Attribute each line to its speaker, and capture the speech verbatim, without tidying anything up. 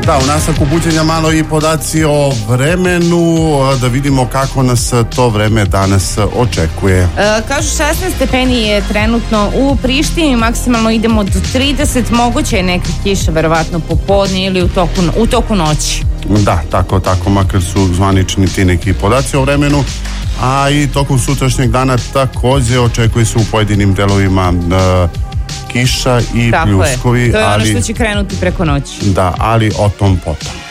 Speaker 1: Da, u nastavku buđenja malo i podaci o vremenu, da vidimo kako nas to vreme danas očekuje.
Speaker 2: E, kažu šesnaest stepeni je trenutno u Prištini, maksimalno idemo do trideset, moguće je neka kiša verovatno popodne ili u toku, u toku noći.
Speaker 1: Da, tako, tako, makar su zvanični ti neki podaci o vremenu, a i tokom sutrašnjeg dana takođe očekuje se u pojedinim delovima e, kiša i
Speaker 2: tako
Speaker 1: pljuskovi.
Speaker 2: Je. To je
Speaker 1: ali,
Speaker 2: ono što će krenuti preko noći.
Speaker 1: Da, ali o tom potom.